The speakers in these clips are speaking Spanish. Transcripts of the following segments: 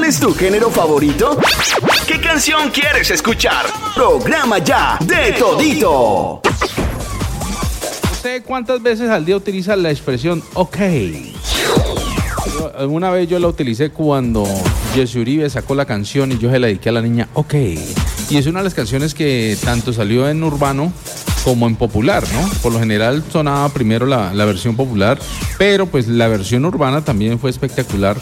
¿Cuál es tu género favorito? ¿Qué canción quieres escuchar? Programa ya de todito. ¿Usted cuántas veces al día utiliza la expresión ok? Alguna vez yo la utilicé cuando Jesse Uribe sacó la canción y yo se la dediqué a la niña ok. Y es una de las canciones que tanto salió en urbano como en popular, ¿no? Por lo general sonaba primero la versión popular, pero pues la versión urbana también fue espectacular.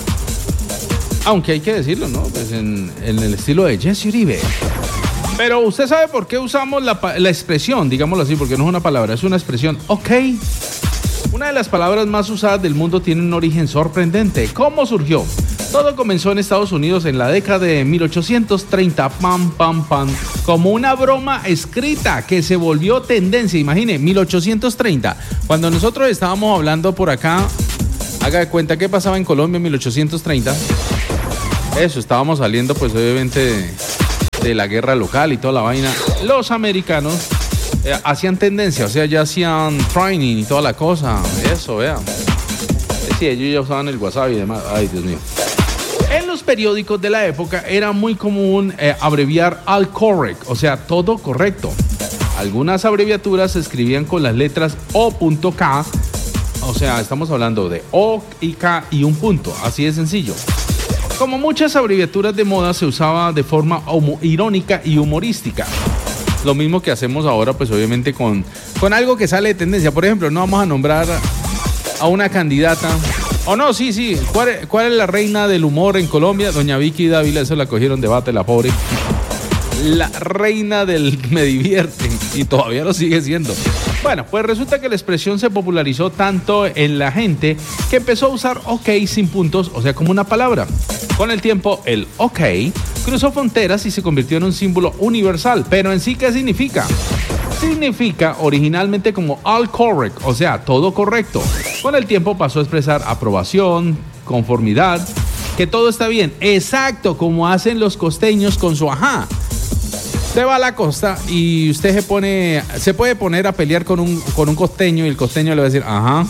Aunque hay que decirlo, ¿no? Pues en el estilo de Jesse Uribe. Pero usted sabe por qué usamos la expresión, digámoslo así, porque no es una palabra, es una expresión, ok. Una de las palabras más usadas del mundo tiene un origen sorprendente. ¿Cómo surgió? Todo comenzó en Estados Unidos en la década de 1830, pam, pam, pam, como una broma escrita que se volvió tendencia. Imagine, 1830, cuando nosotros estábamos hablando por acá, haga de cuenta qué pasaba en Colombia en 1830. Eso, estábamos saliendo pues obviamente de la guerra local y toda la vaina. Los americanos hacían tendencia, o sea, ya hacían training y toda la cosa. Eso, vean. Sí, ellos ya usaban el WhatsApp y demás. Ay, Dios mío. En los periódicos de la época era muy común abreviar all correct, o sea, todo correcto. Algunas abreviaturas se escribían con las letras O.K, o sea, estamos hablando de O y K y un punto, así de sencillo. Como muchas abreviaturas de moda, se usaba de forma irónica y humorística. Lo mismo que hacemos ahora, pues obviamente con algo que sale de tendencia. Por ejemplo, no vamos a nombrar a una candidata. O no, sí. ¿Cuál es la reina del humor en Colombia? Doña Vicky Dávila, eso la cogieron debate, la pobre. La reina del me divierten. Y todavía lo sigue siendo. Bueno, pues resulta que la expresión se popularizó tanto en la gente que empezó a usar ok sin puntos, o sea, como una palabra. Con el tiempo, el ok cruzó fronteras y se convirtió en un símbolo universal. Pero en sí, ¿qué significa? Significa originalmente como all correct, o sea, todo correcto. Con el tiempo pasó a expresar aprobación, conformidad, que todo está bien. Exacto, como hacen los costeños con su ajá. Usted va a la costa y usted se puede poner a pelear con un costeño y el costeño le va a decir ajá.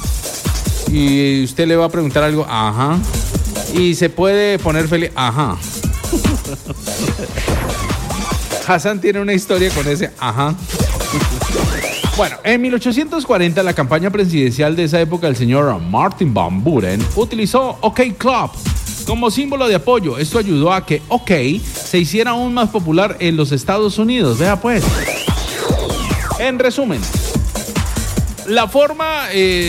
Y usted le va a preguntar algo, ajá. Y se puede poner feliz, ajá. Hassan tiene una historia con ese ajá. Bueno, en 1840 la campaña presidencial de esa época, el señor Martin Van Buren, utilizó OK Club como símbolo de apoyo. Esto ayudó a que OK se hiciera aún más popular en los Estados Unidos. Vea pues. En resumen, la forma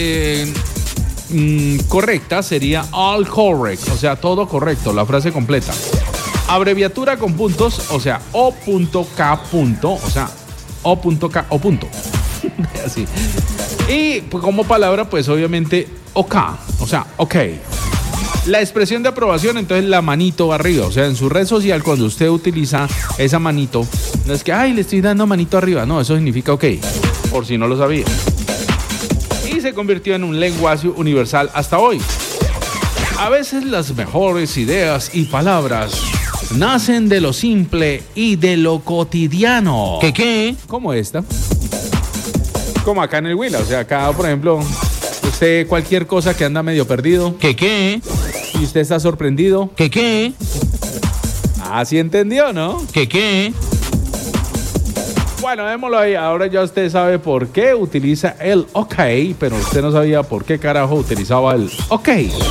correcta sería all correct, o sea, todo correcto, la frase completa. Abreviatura con puntos, o sea, O.K. o sea, O.K. o punto. Así. Y pues, como palabra, pues obviamente OK, o sea, OK. La expresión de aprobación, entonces la manito arriba, o sea, en su red social cuando usted utiliza esa manito, no es que, ay, le estoy dando manito arriba, no, eso significa OK, por si no lo sabía. Y se convirtió en un lenguaje universal hasta hoy. A veces las mejores ideas y palabras nacen de lo simple y de lo cotidiano. ¿Qué? Como esta. Como acá en el Huila, o sea, acá, por ejemplo, usted cualquier cosa que anda medio perdido. ¿Qué? Y usted está sorprendido. ¿Qué? Así entendió, ¿no? ¿Qué? Bueno, démoslo ahí. Ahora ya usted sabe por qué utiliza el OK, pero usted no sabía por qué carajo utilizaba el OK.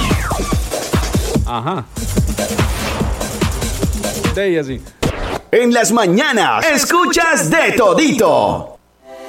Ajá. De ahí así. En las mañanas, escuchas de todito.